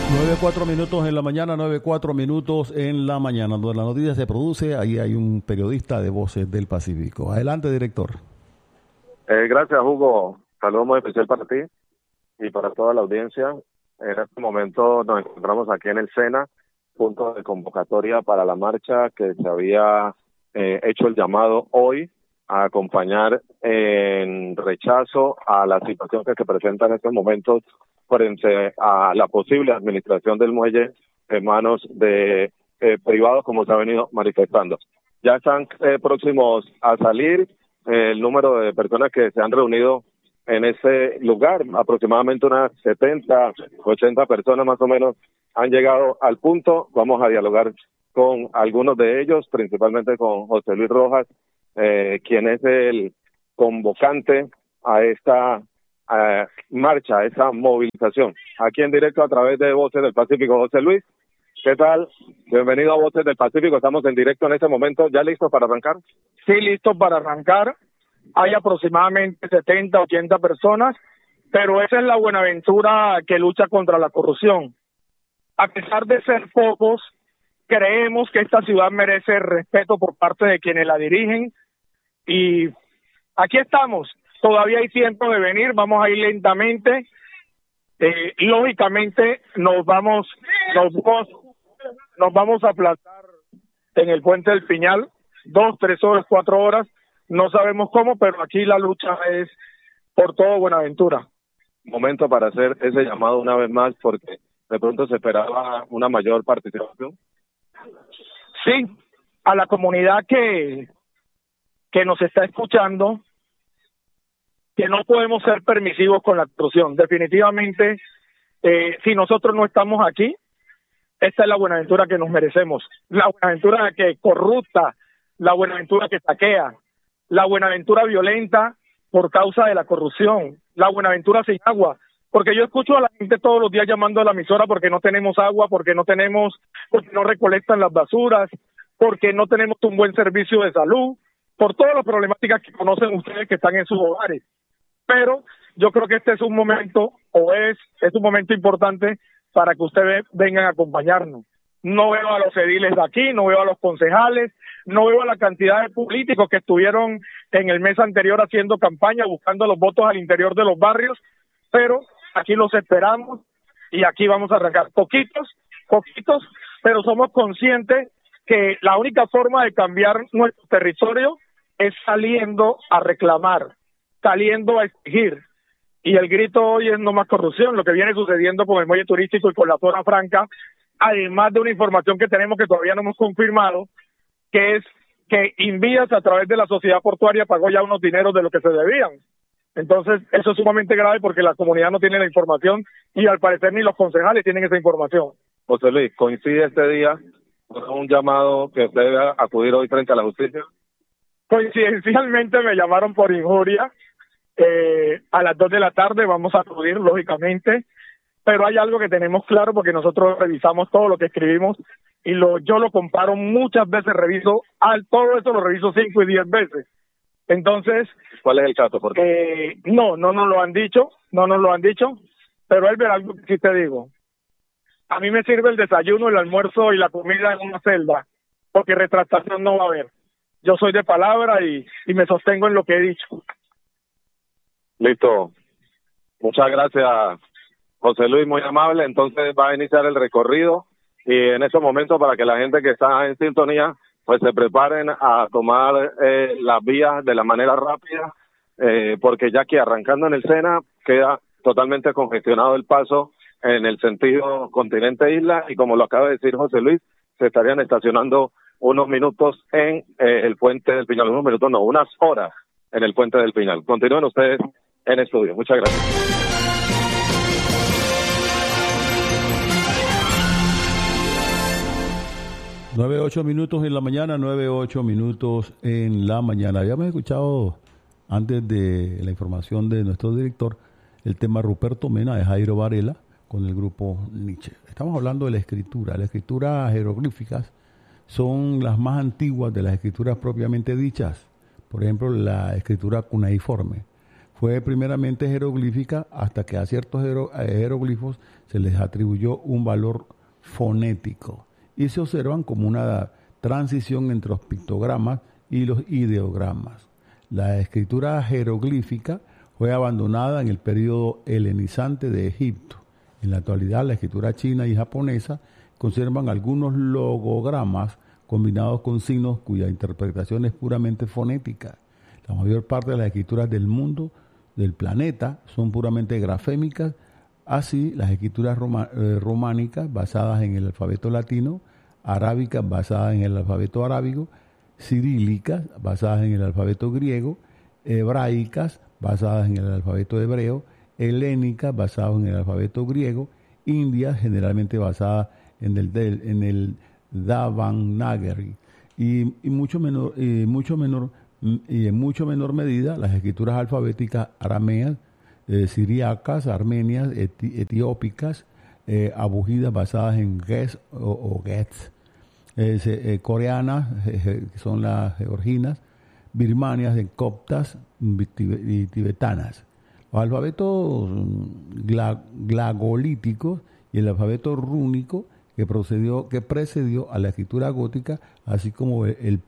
9:04 en la mañana, 9:04 en la mañana. Donde la noticia se produce, ahí hay un periodista de Voces del Pacífico. Adelante, director. Gracias, Hugo. Saludos muy especial para ti y para toda la audiencia. En este momento nos encontramos aquí en el SENA, punto de convocatoria para la marcha que se había hecho el llamado hoy a acompañar en rechazo a la situación que se presenta en estos momentos frente a la posible administración del muelle en manos de privados, como se ha venido manifestando. Ya están próximos a salir el número de personas que se han reunido en ese lugar, aproximadamente unas 70, 80 personas más o menos han llegado al punto. Vamos a dialogar con algunos de ellos, principalmente con José Luis Rojas, quien es el convocante a esta marcha, a esta movilización. Aquí en directo a través de Voces del Pacífico. José Luis, ¿qué tal? Bienvenido a Voces del Pacífico. Estamos en directo en este momento. ¿Ya listos para arrancar? Sí, listos para arrancar. Hay aproximadamente 70, 80 personas, pero esa es la Buenaventura que lucha contra la corrupción. A pesar de ser pocos, creemos que esta ciudad merece respeto por parte de quienes la dirigen y aquí estamos. Todavía hay tiempo de venir, vamos a ir lentamente. Lógicamente nos vamos a aplazar en el Puente del Piñal 2, 3 horas, 4 horas. No sabemos cómo, pero aquí la lucha es por todo Buenaventura. Momento para hacer ese llamado una vez más, porque de pronto se esperaba una mayor participación. Sí, a la comunidad que nos está escuchando, que no podemos ser permisivos con la corrupción. Definitivamente, si nosotros no estamos aquí, esta es la Buenaventura que nos merecemos. La Buenaventura que corrupta, la Buenaventura que saquea, la Buenaventura violenta por causa de la corrupción, la Buenaventura sin agua, porque yo escucho a la gente todos los días llamando a la emisora porque no tenemos agua, porque no recolectan las basuras, porque no tenemos un buen servicio de salud, por todas las problemáticas que conocen ustedes que están en sus hogares. Pero yo creo que este es un momento, es un momento importante para que ustedes vengan a acompañarnos. No veo a los ediles de aquí, no veo a los concejales, no veo a la cantidad de políticos que estuvieron en el mes anterior haciendo campaña, buscando los votos al interior de los barrios, pero aquí los esperamos y aquí vamos a arrancar poquitos, pero somos conscientes que la única forma de cambiar nuestro territorio es saliendo a reclamar, saliendo a exigir. Y el grito hoy es no más corrupción, lo que viene sucediendo con el muelle turístico y con la zona franca, además de una información que tenemos que todavía no hemos confirmado, que es que Invías a través de la sociedad portuaria pagó ya unos dineros de lo que se debían. Entonces, eso es sumamente grave porque la comunidad no tiene la información y al parecer ni los concejales tienen esa información. José Luis, ¿coincide este día con un llamado que usted debe acudir hoy frente a la justicia? Coincidencialmente me llamaron por injuria. A las 2 de la tarde vamos a acudir, lógicamente, pero hay algo que tenemos claro porque nosotros revisamos todo lo que escribimos y yo lo comparo muchas veces, todo eso lo reviso 5 y 10 veces. Entonces, ¿cuál es el caso? No nos lo han dicho, pero él verá algo que sí te digo. A mí me sirve el desayuno, el almuerzo y la comida en una celda, porque retractación no va a haber. Yo soy de palabra y me sostengo en lo que he dicho. Listo. Muchas gracias, José Luis, muy amable. Entonces va a iniciar el recorrido y en estos momentos, para que la gente que está en sintonía pues se preparen a tomar las vías de la manera rápida, porque ya que arrancando en el SENA queda totalmente congestionado el paso en el sentido continente-isla y como lo acaba de decir José Luis, se estarían estacionando unos minutos en el Puente del Piñal, unas horas en el Puente del Piñal. Continúen ustedes en estudio. Muchas gracias. 9:08 en la mañana, 9:08 en la mañana. Habíamos escuchado antes de la información de nuestro director el tema Ruperto Mena de Jairo Varela con el grupo Nietzsche. Estamos hablando de la escritura. Las escrituras jeroglíficas son las más antiguas de las escrituras propiamente dichas. Por ejemplo, la escritura cuneiforme. fue primeramente jeroglífica hasta que a ciertos jeroglifos se les atribuyó un valor fonético y se observan como una transición entre los pictogramas y los ideogramas. La escritura jeroglífica fue abandonada en el periodo helenizante de Egipto. En la actualidad, la escritura china y japonesa conservan algunos logogramas combinados con signos cuya interpretación es puramente fonética. La mayor parte de las escrituras del mundo, del planeta, son puramente grafémicas. Así, las escrituras románicas basadas en el alfabeto latino, arábicas basadas en el alfabeto arábigo, cirílicas basadas en el alfabeto griego, hebraicas basadas en el alfabeto hebreo, helénicas basadas en el alfabeto griego, indias generalmente basadas en el Devanagari y en mucho menor medida las escrituras alfabéticas arameas, siríacas, armenias, etiópicas, abugidas basadas en Ges o Gets, coreanas, que son las georginas, birmanias, en coptas y tibetanas. Los alfabetos glagolíticos y el alfabeto rúnico que precedió a la escritura gótica, así como el